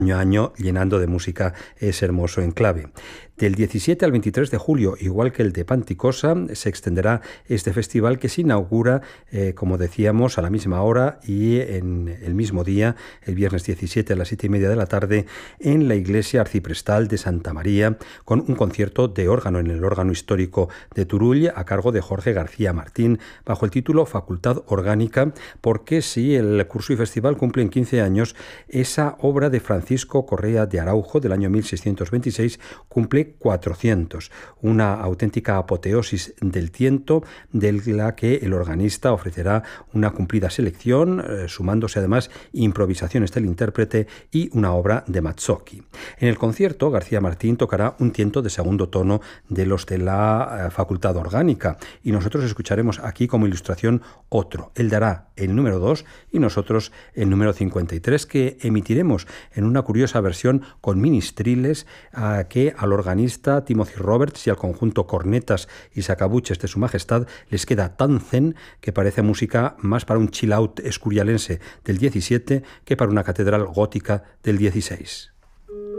año a año llenando de música ese hermoso enclave. Del 17 al 23 de julio, igual que el de Panticosa, se extenderá este festival que se inaugura, como decíamos, a la misma hora y en el mismo día, el viernes 17 a las 7:30 de la tarde, en la iglesia arciprestal de Santa María, con un concierto de órgano en el órgano histórico de Turull a cargo de Jorge García Martín, bajo el título Facultad Orgánica, porque si el curso y festival cumplen 15 años, esa obra de Francisco Correa de Araujo del año 1626 cumple 400, una auténtica apoteosis del tiento de la que el organista ofrecerá una cumplida selección, sumándose además improvisaciones del intérprete y una obra de Mazzocchi. En el concierto, García Martín tocará un tiento de segundo tono de los de la Facultad Orgánica y nosotros escucharemos aquí como ilustración otro. Él dará el número 2 y nosotros el número 53, que emitiremos en una curiosa versión con ministriles que al organista Timothy Roberts y al conjunto cornetas y sacabuches de su majestad les queda tan zen que parece música más para un chill out escurialense del 17 que para una catedral gótica del 16.